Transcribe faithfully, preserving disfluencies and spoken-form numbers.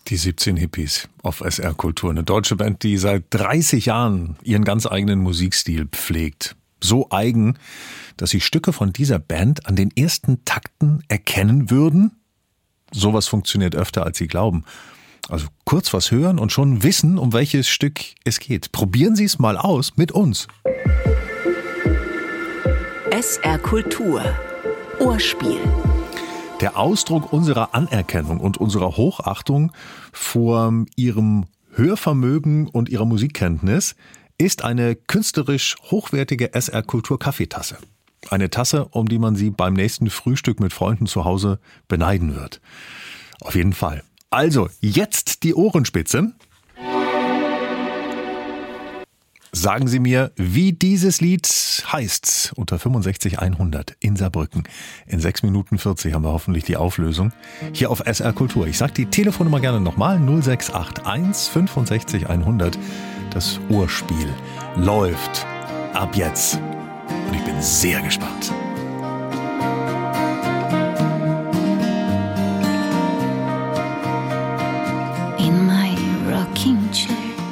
Die siebzehn Hippies auf S R Kultur. Eine deutsche Band, die seit dreißig Jahren ihren ganz eigenen Musikstil pflegt. So eigen, dass Sie Stücke von dieser Band an den ersten Takten erkennen würden? Sowas funktioniert öfter, als Sie glauben. Also kurz was hören und schon wissen, um welches Stück es geht. Probieren Sie es mal aus mit uns. S R Kultur. Ohrspiel. Der Ausdruck unserer Anerkennung und unserer Hochachtung vor Ihrem Hörvermögen und Ihrer Musikkenntnis ist eine künstlerisch hochwertige S R Kultur Kaffeetasse. Eine Tasse, um die man Sie beim nächsten Frühstück mit Freunden zu Hause beneiden wird. Auf jeden Fall. Also, jetzt die Ohrenspitze. Sagen Sie mir, wie dieses Lied heißt unter sechs fünf hundert in Saarbrücken. In sechs Minuten vierzig haben wir hoffentlich die Auflösung hier auf S R Kultur. Ich sage die Telefonnummer gerne nochmal, null sechs acht eins fünfundsechzig hundert. Das Ohrspiel läuft ab jetzt und ich bin sehr gespannt.